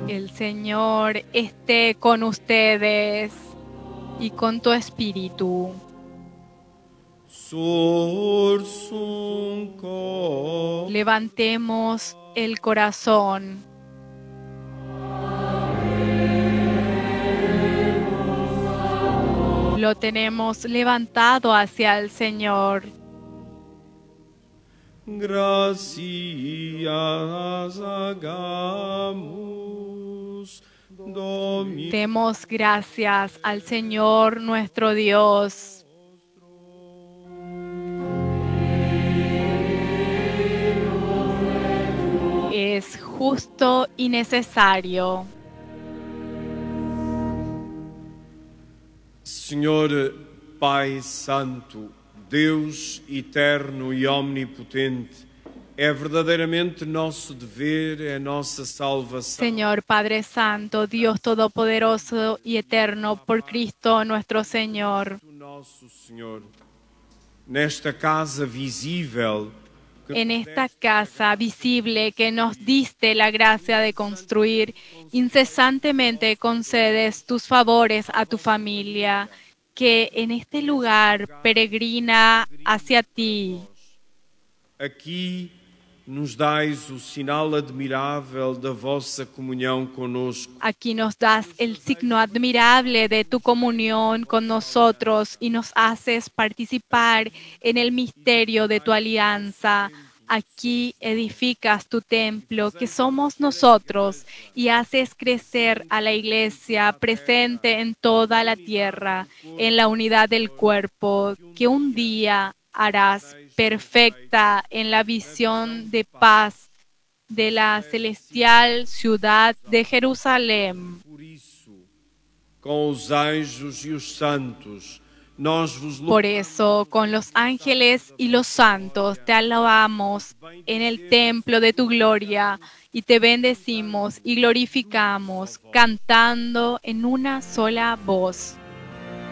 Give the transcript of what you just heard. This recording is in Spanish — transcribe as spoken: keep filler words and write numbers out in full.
El Señor esté con ustedes y con tu espíritu. Sursum cor. Levantemos el corazón. Lo tenemos levantado hacia el Señor. Gracias hagamos, Domine. Demos gracias al Señor nuestro Dios. Es justo y necesario. Senhor Pai Santo, Deus eterno e omnipotente, é verdadeiramente nosso dever, é nossa salvação. Señor Padre Santo, Dios Todopoderoso y Eterno, por Cristo nuestro Señor. O nosso Senhor, nesta casa visível, que En nos esta deste casa visible que nos diste la gracia de construir, incesantemente concedes tus favores a tu familia, que en este lugar peregrina hacia ti. aqui nos dais o sinal admirável da vossa comunhão conosco. Aquí nos das el signo admirable de tu comunión con nosotros y nos haces participar en el misterio de tu alianza. Aquí edificas tu templo, que somos nosotros, y haces crecer a la iglesia presente en toda la tierra, en la unidad del cuerpo, que un día harás perfecta en la visión de paz de la celestial ciudad de Jerusalén. Por isso, com os anjos e os santos, nós vos Por louvamos eso, con los ángeles y los santos, te alabamos en el templo de tu gloria y te bendecimos y glorificamos, cantando en una sola voz.